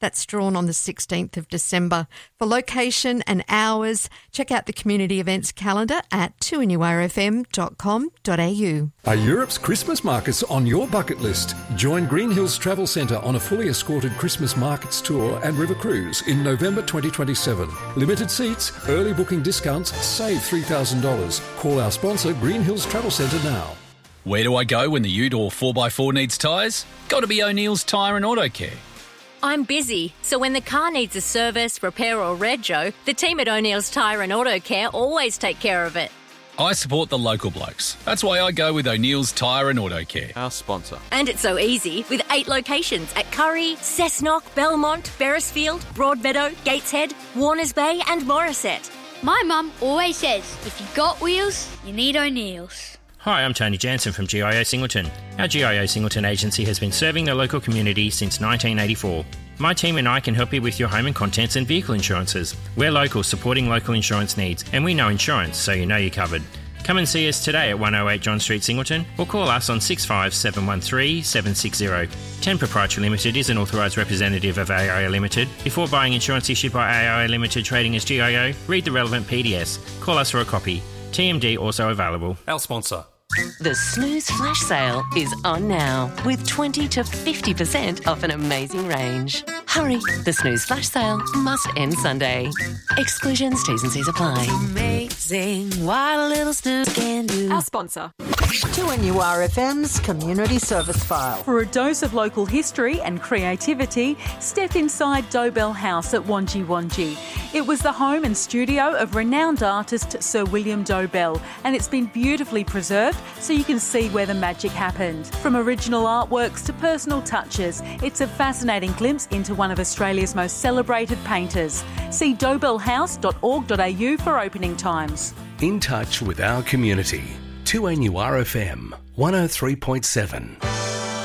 That's drawn on the 16th of December. For location and hours, check out the community events calendar at 2NURFM.com.au. Are Europe's Christmas markets on your bucket list? Join Green Hills Travel Centre on a fully escorted Christmas markets tour and river cruise in November 2027. Limited seats, early booking discounts, save $3,000. Call our sponsor Green Hills Travel Centre now. Where do I go when the ute or 4x4 needs tyres? Got to be O'Neill's Tyre and Auto Care. I'm busy, so when the car needs a service, repair or rego, the team at O'Neill's Tyre and Auto Care always take care of it. I support the local blokes. That's why I go with O'Neill's Tyre and Auto Care. Our sponsor. And it's so easy, with 8 locations at Curry, Cessnock, Belmont, Beresfield, Broadmeadow, Gateshead, Warners Bay and Morisset. My mum always says, if you've got wheels, you need O'Neill's. Hi, I'm Tony Jansen from GIO Singleton. Our GIO Singleton agency has been serving the local community since 1984. My team and I can help you with your home and contents and vehicle insurances. We're local, supporting local insurance needs, and we know insurance, so you know you're covered. Come and see us today at 108 John Street, Singleton, or call us on 65713 760. 10 Proprietary Limited is an authorised representative of AIA Limited. Before buying insurance issued by AIA Limited trading as GIO, read the relevant PDS. Call us for a copy. TMD also available. Our sponsor. The Snooze Flash Sale is on now with 20 to 50% off an amazing range. Hurry, the Snooze Flash Sale must end Sunday. Exclusions, T's and C's apply. Amazing what a little snooze can do. Our sponsor. 2NURFM's Community Service File. For a dose of local history and creativity, step inside Dobell House at Wanji Wanji. It was the home and studio of renowned artist Sir William Dobell, and it's been beautifully preserved so you can see where the magic happened. From original artworks to personal touches, it's a fascinating glimpse into one of Australia's most celebrated painters. See dobellhouse.org.au for opening times. In touch with our community. 2NURFM 103.7.